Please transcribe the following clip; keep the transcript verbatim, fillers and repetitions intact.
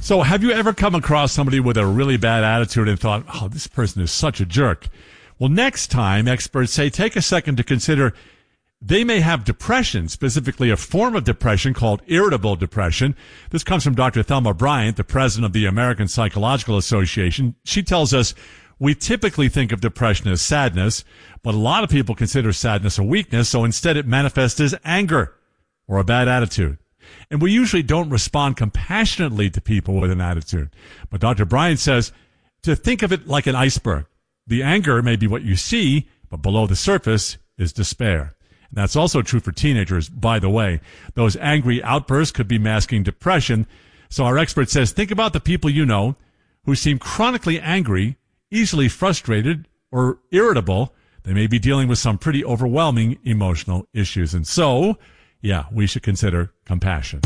So have you ever come across somebody with a really bad attitude and thought, oh, this person is such a jerk? Well, next time, experts say take a second to consider they may have depression, specifically a form of depression called irritable depression. This comes from Doctor Thelma Bryant, the president of the American Psychological Association. She tells us we typically think of depression as sadness, but a lot of people consider sadness a weakness, so instead it manifests as anger or a bad attitude. And we usually don't respond compassionately to people with an attitude. But Doctor Bryant says to think of it like an iceberg. The anger may be what you see, but below the surface is despair. And that's also true for teenagers, by the way. Those angry outbursts could be masking depression. So our expert says think about the people you know who seem chronically angry, easily frustrated, or irritable. They may be dealing with some pretty overwhelming emotional issues. And so, yeah, we should consider compassion.